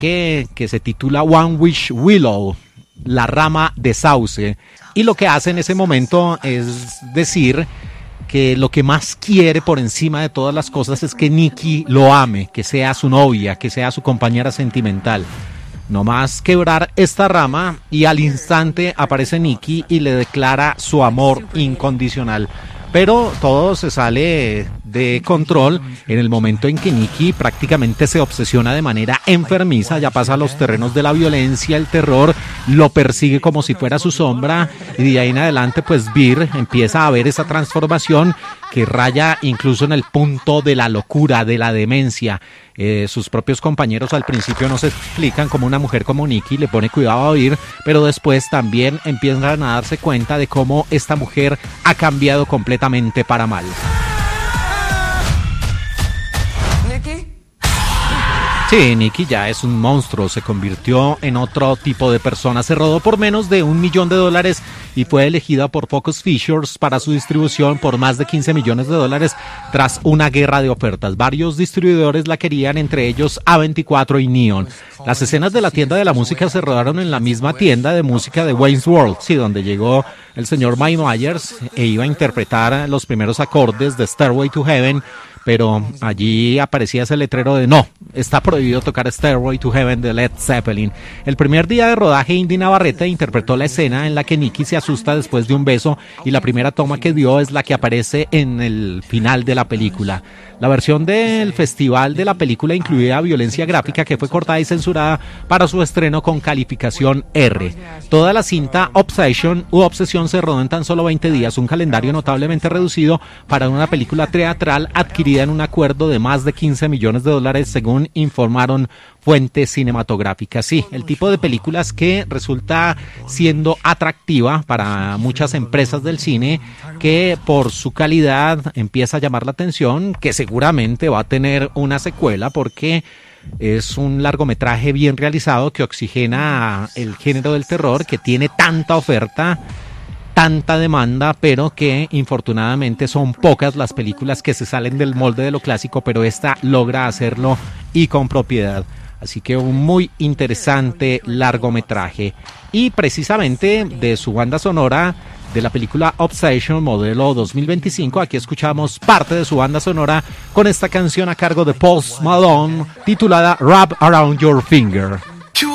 que se titula One Wish Willow, la rama de sauce, y lo que hace en ese momento es decir que lo que más quiere por encima de todas las cosas es que Nikki lo ame, que sea su novia, que sea su compañera sentimental. No más quebrar esta rama y al instante aparece Nikki y le declara su amor incondicional. Pero todo se sale de control en el momento en que Nikki prácticamente se obsesiona de manera enfermiza, ya pasa a los terrenos de la violencia, el terror, lo persigue como si fuera su sombra, y de ahí en adelante pues Beer empieza a ver esa transformación que raya incluso en el punto de la locura, de la demencia. Sus propios compañeros al principio no se explican cómo una mujer como Nikki le pone cuidado a Beer, pero después también empiezan a darse cuenta de cómo esta mujer ha cambiado completamente para mal. Sí, Nikki ya es un monstruo, se convirtió en otro tipo de persona. Se rodó por menos de $1 millón y fue elegida por Focus Features para su distribución por más de $15 millones tras una guerra de ofertas. Varios distribuidores la querían, entre ellos A24 y Neon. Las escenas de la tienda de la música se rodaron en la misma tienda de música de Wayne's World, sí, donde llegó el señor Mike Myers e iba a interpretar los primeros acordes de Stairway to Heaven, pero allí aparecía ese letrero de no, está prohibido tocar Stairway to Heaven de Led Zeppelin. El primer día de rodaje, Indy Navarrete interpretó la escena en la que Nikki se asusta después de un beso, y la primera toma que dio es la que aparece en el final de la película. La versión del festival de la película incluía violencia gráfica que fue cortada y censurada para su estreno con calificación R. Toda la cinta Obsession u Obsesión se rodó en tan solo 20 días, un calendario notablemente reducido para una película teatral adquirida en un acuerdo de más de $15 millones, según informaron fuentes cinematográficas. Sí, el tipo de películas que resulta siendo atractiva para muchas empresas del cine, que por su calidad empieza a llamar la atención, que seguramente va a tener una secuela porque es un largometraje bien realizado que oxigena el género del terror, que tiene tanta oferta, tanta demanda, pero que infortunadamente son pocas las películas que se salen del molde de lo clásico, pero esta logra hacerlo y con propiedad. Así que un muy interesante largometraje. Y precisamente de su banda sonora de la película Obsession modelo 2025, aquí escuchamos parte de su banda sonora con esta canción a cargo de Post Malone titulada Wrap Around Your Finger.